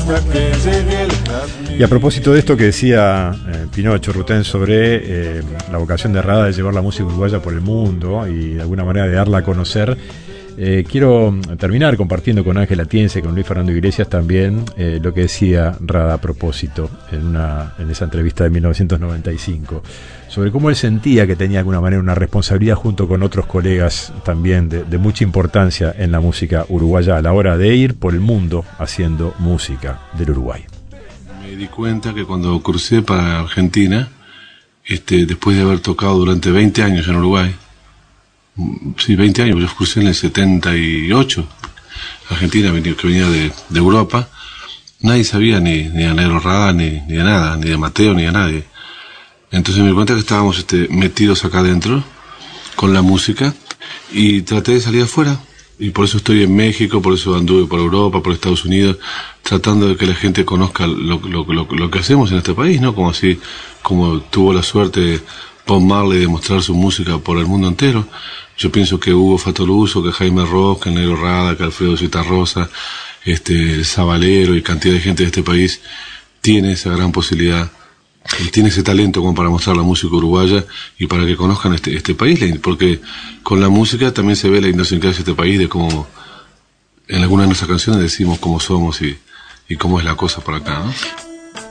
Y a propósito de esto que decía Pinocho Rutén sobre la vocación de Rada de llevar la música uruguaya por el mundo y de alguna manera de darla a conocer, quiero terminar compartiendo con Ángel Atiense, con Luis Fernando Iglesias también, lo que decía Rada a propósito en esa entrevista de 1995, sobre cómo él sentía que tenía de alguna manera una responsabilidad junto con otros colegas también de mucha importancia en la música uruguaya a la hora de ir por el mundo haciendo música del Uruguay. Me di cuenta que cuando crucé para Argentina, después de haber tocado durante 20 años en Uruguay, sí, 20 años, yo crucé en el 78, Argentina, que venía de Europa, nadie sabía ni a Negro Rada, ni de nada, ni de Mateo, ni de nadie. Entonces me di cuenta que estábamos metidos acá adentro con la música y traté de salir afuera. Y por eso estoy en México, por eso anduve por Europa, por Estados Unidos, tratando de que la gente conozca lo que hacemos en este país, ¿no? Como tuvo la suerte Bob Marley de mostrar su música por el mundo entero. Yo pienso que Hugo Fattoruso, que Jaime Ross, que Negro Rada, que Alfredo Citarrosa, Zabalero y cantidad de gente de este país tiene esa gran posibilidad. Y tiene ese talento como para mostrar la música uruguaya y para que conozcan este país, porque con la música también se ve la idiosincrasia de este país, de cómo en algunas de nuestras canciones decimos cómo somos y cómo es la cosa por acá, ¿no?